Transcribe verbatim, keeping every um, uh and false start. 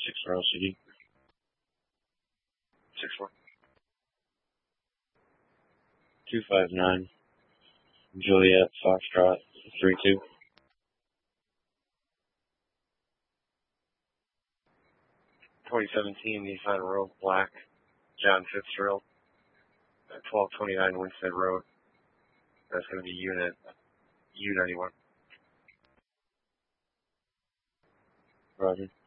six for L C D. six four. two five nine. Juliet Foxtrot three two. twenty seventeen Nissan Rogue Black, John Fitzgerald, at twelve twenty-nine Winstead Road. That's going to be unit U ninety-one. Roger.